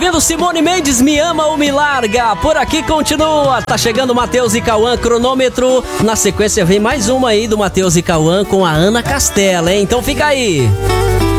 pedindo Simone Mendes, Me Ama ou Me Larga. Por aqui continua. Tá chegando Matheus e Cauã, cronômetro. Na sequência vem mais uma aí do Matheus e Cauã com a Ana Castela, hein? Então fica aí.